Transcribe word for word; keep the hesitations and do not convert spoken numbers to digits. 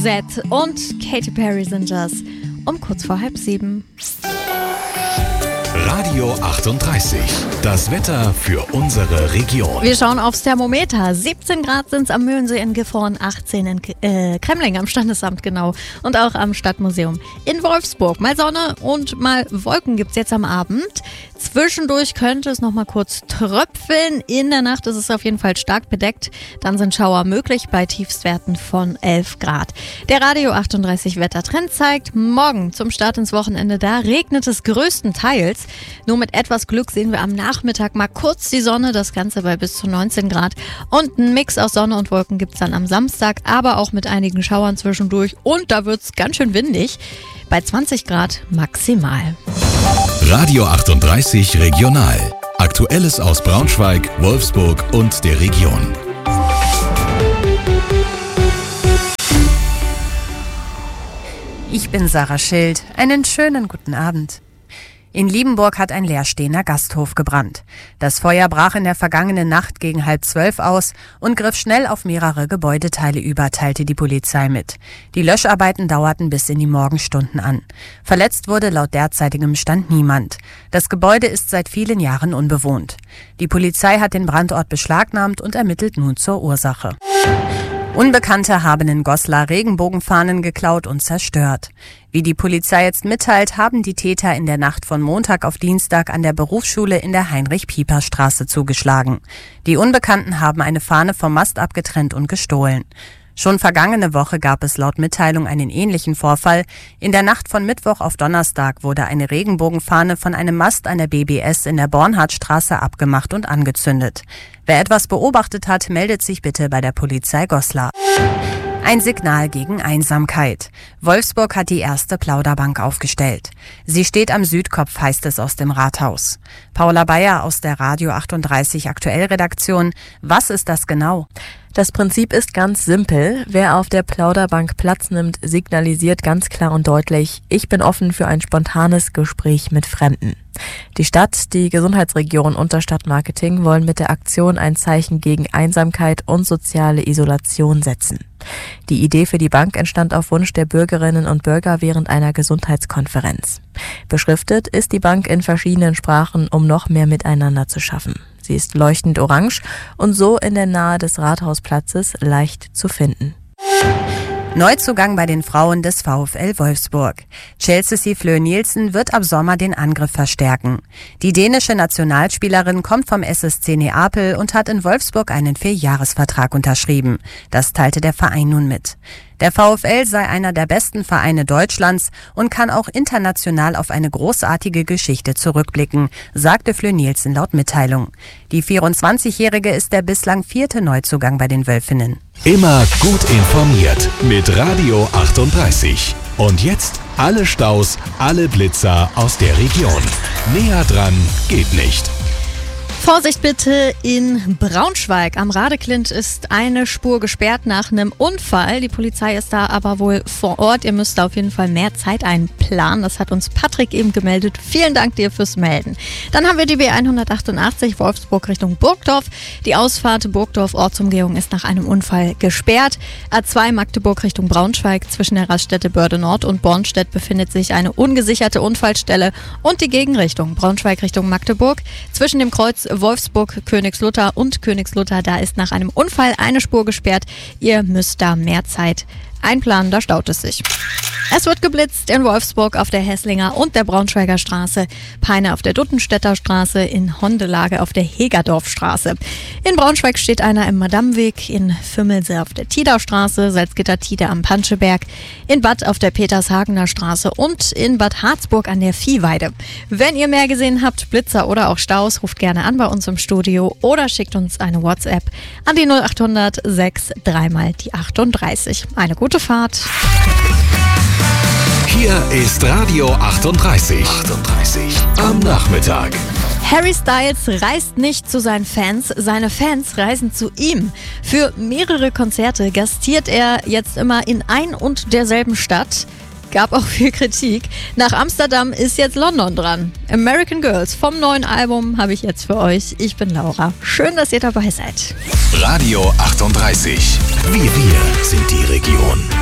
Z und Katy Perry sind das um kurz vor halb sieben. Radio achtunddreißig, das Wetter für unsere Region. Wir schauen aufs Thermometer. siebzehn Grad sind es am Möhnsee in Gifhorn, achtzehn in äh, Kremling am Standesamt genau und auch am Stadtmuseum. In Wolfsburg mal Sonne und mal Wolken gibt es jetzt am Abend. Zwischendurch könnte es noch mal kurz tröpfeln. In der Nacht ist es auf jeden Fall stark bedeckt. Dann sind Schauer möglich bei Tiefstwerten von elf Grad. Der Radio achtunddreißig Wettertrend zeigt, morgen zum Start ins Wochenende, da regnet es größtenteils. Nur mit etwas Glück sehen wir am Nachmittag mal kurz die Sonne, das Ganze bei bis zu neunzehn Grad. Und einen Mix aus Sonne und Wolken gibt es dann am Samstag, aber auch mit einigen Schauern zwischendurch. Und da wird es ganz schön windig, bei zwanzig Grad maximal. Radio achtunddreißig Regional. Aktuelles aus Braunschweig, Wolfsburg und der Region. Ich bin Sarah Schild. Einen schönen guten Abend. In Liebenburg hat ein leerstehender Gasthof gebrannt. Das Feuer brach in der vergangenen Nacht gegen halb zwölf aus und griff schnell auf mehrere Gebäudeteile über, teilte die Polizei mit. Die Löscharbeiten dauerten bis in die Morgenstunden an. Verletzt wurde laut derzeitigem Stand niemand. Das Gebäude ist seit vielen Jahren unbewohnt. Die Polizei hat den Brandort beschlagnahmt und ermittelt nun zur Ursache. Unbekannte haben in Goslar Regenbogenfahnen geklaut und zerstört. Wie die Polizei jetzt mitteilt, haben die Täter in der Nacht von Montag auf Dienstag an der Berufsschule in der Heinrich-Pieper-Straße zugeschlagen. Die Unbekannten haben eine Fahne vom Mast abgetrennt und gestohlen. Schon vergangene Woche gab es laut Mitteilung einen ähnlichen Vorfall. In der Nacht von Mittwoch auf Donnerstag wurde eine Regenbogenfahne von einem Mast an der B B S in der Bornhardtstraße abgemacht und angezündet. Wer etwas beobachtet hat, meldet sich bitte bei der Polizei Goslar. Ein Signal gegen Einsamkeit. Wolfsburg hat die erste Plauderbank aufgestellt. Sie steht am Südkopf, heißt es aus dem Rathaus. Paula Bayer aus der Radio achtunddreißig Aktuell-Redaktion. Was ist das genau? Das Prinzip ist ganz simpel. Wer auf der Plauderbank Platz nimmt, signalisiert ganz klar und deutlich, ich bin offen für ein spontanes Gespräch mit Fremden. Die Stadt, die Gesundheitsregion und das Stadtmarketing wollen mit der Aktion ein Zeichen gegen Einsamkeit und soziale Isolation setzen. Die Idee für die Bank entstand auf Wunsch der Bürgerinnen und Bürger während einer Gesundheitskonferenz. Beschriftet ist die Bank in verschiedenen Sprachen, um noch mehr miteinander zu schaffen. Sie ist leuchtend orange und so in der Nähe des Rathausplatzes leicht zu finden. Neuzugang bei den Frauen des VfL Wolfsburg. Chelsea Fleur-Nielsen wird ab Sommer den Angriff verstärken. Die dänische Nationalspielerin kommt vom S S C Neapel und hat in Wolfsburg einen Vierjahresvertrag unterschrieben. Das teilte der Verein nun mit. Der VfL sei einer der besten Vereine Deutschlands und kann auch international auf eine großartige Geschichte zurückblicken, sagte Fleur-Nielsen laut Mitteilung. Die vierundzwanzigjährige ist der bislang vierte Neuzugang bei den Wölfinnen. Immer gut informiert mit Radio achtunddreißig. Und jetzt alle Staus, alle Blitzer aus der Region. Näher dran geht nicht. Vorsicht bitte in Braunschweig. Am Radeklint ist eine Spur gesperrt nach einem Unfall. Die Polizei ist da aber wohl vor Ort. Ihr müsst da auf jeden Fall mehr Zeit einplanen. Das hat uns Patrick eben gemeldet. Vielen Dank dir fürs Melden. Dann haben wir die B hundertachtundachtzig Wolfsburg Richtung Burgdorf. Die Ausfahrt Burgdorf-Ortsumgehung ist nach einem Unfall gesperrt. A zwei Magdeburg Richtung Braunschweig. Zwischen der Raststätte Börde Nord und Bornstedt befindet sich eine ungesicherte Unfallstelle. Und die Gegenrichtung Braunschweig Richtung Magdeburg. Zwischen dem Kreuz Wolfsburg, Königslutter und Königslutter, da ist nach einem Unfall eine Spur gesperrt. Ihr müsst da mehr Zeit einplanen, da staut es sich. Es wird geblitzt in Wolfsburg auf der Hesslinger und der Braunschweiger Straße, Peine auf der Duttenstädter Straße, in Hondelage auf der Hegerdorfstraße. In Braunschweig steht einer im Madamweg, in Fümmelse auf der Tidaustraße, Salzgitter-Tide am Panscheberg, in Bad auf der Petershagener Straße und in Bad Harzburg an der Viehweide. Wenn ihr mehr gesehen habt, Blitzer oder auch Staus, ruft gerne an bei uns im Studio oder schickt uns eine WhatsApp an die null achthundert sechs drei mal die achtunddreißig. Eine gute Fahrt. Hier ist Radio achtunddreißig. achtunddreißig am Nachmittag. Harry Styles reist nicht zu seinen Fans, seine Fans reisen zu ihm. Für mehrere Konzerte gastiert er jetzt immer in ein und derselben Stadt. Gab auch viel Kritik. Nach Amsterdam ist jetzt London dran. American Girls vom neuen Album habe ich jetzt für euch. Ich bin Laura. Schön, dass ihr dabei seid. Radio achtunddreißig. Wir, wir sind die Region.